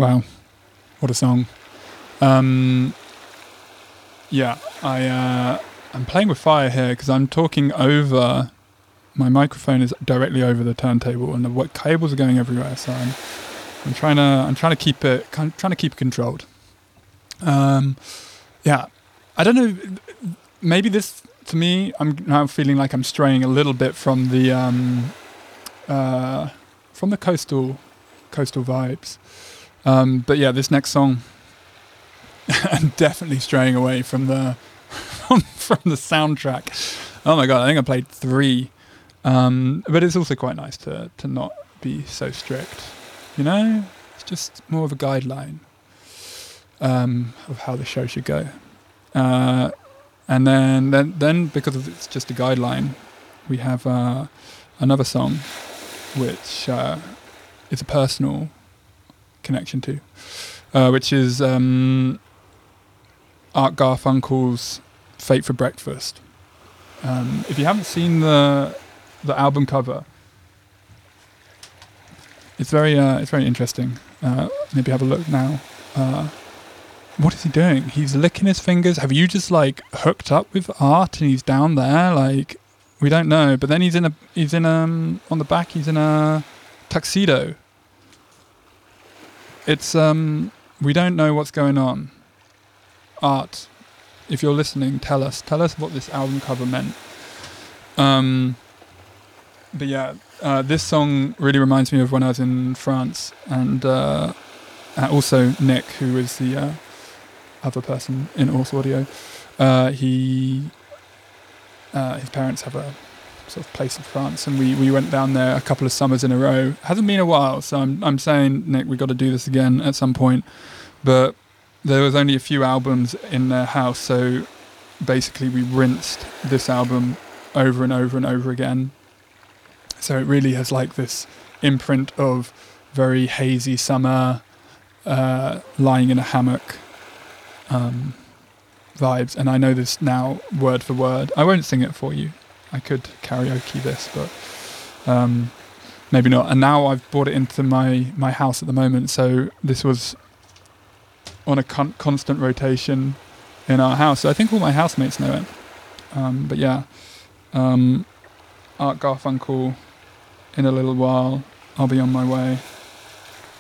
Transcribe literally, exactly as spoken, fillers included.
Wow, what a song. Um, yeah, I, uh, I'm playing with fire here because I'm talking over... My microphone is directly over the turntable, and the what cables are going everywhere. So I'm, I'm trying to, I'm trying to keep it, trying to keep it controlled. Um, yeah, I don't know. Maybe this, to me, I'm now feeling like I'm straying a little bit from the, um, uh, from the coastal, coastal vibes. Um, but yeah, this next song, I'm definitely straying away from the, from, from the soundtrack. Oh my god, I think I played three. Um, but it's also quite nice to, to not be so strict, you know? It's just more of a guideline um, of how the show should go. Uh, and then, then, then, because of it's just a guideline, we have uh, another song which uh, is a personal connection to, uh, which is um, Art Garfunkel's Fate for Breakfast. Um, if you haven't seen the the album cover, it's very uh, it's very interesting. Uh, maybe have a look now. Uh, what is he doing? He's licking his fingers. Have you just like hooked up with Art and he's down there? Like, we don't know. But then he's in a he's in um on the back he's in a tuxedo. It's um we don't know what's going on. Art, if you're listening, tell us. Tell us what this album cover meant. Um, but yeah, uh, this song really reminds me of when I was in France, and uh, uh, also Nick, who is the uh, other person in Auth Audio. Uh, he, uh, his parents have a sort of place in France, and we, we went down there a couple of summers in a row. Hasn't been a while, so I'm I'm saying, Nick, we got to do this again at some point. But there was only a few albums in their house, so basically we rinsed this album over and over and over again. So it really has like this imprint of very hazy summer, uh, lying in a hammock um, vibes. And I know this now word for word. I won't sing it for you. I could karaoke this, but um, maybe not. And now I've brought it into my, my house at the moment. So this was on a con- constant rotation in our house. So I think all my housemates know it. Um, but yeah, um, Art Garfunkel, in a little while, I'll be on my way.